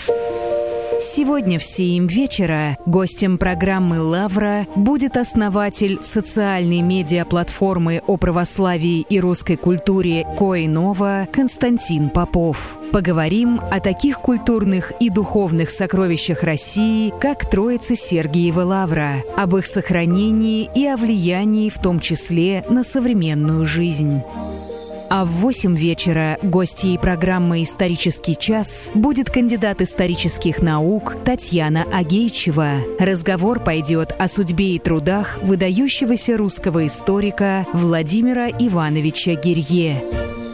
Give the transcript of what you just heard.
Сегодня в 7 вечера гостем программы «Лавра» будет основатель социальной медиаплатформы о православии и русской культуре «Коинова» Константин Попов. Поговорим о таких культурных и духовных сокровищах России, как Троица Сергиева Лавра, об их сохранении и о влиянии, в том числе, на современную жизнь. А в 8 вечера гостьей программы «Исторический час» будет кандидат исторических наук Татьяна Агейчева. Разговор пойдет о судьбе и трудах выдающегося русского историка Владимира Ивановича Гирье.